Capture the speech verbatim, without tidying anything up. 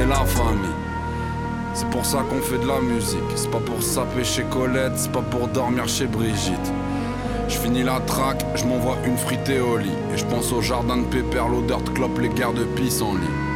et la famille. C'est pour ça qu'on fait de la musique. C'est pas pour saper chez Colette, c'est pas pour dormir chez Brigitte. Je finis la traque, je m'envoie une fritée au lit. Et je pense au jardin de pépère, l'odeur de clope, les guerres de pissenlit.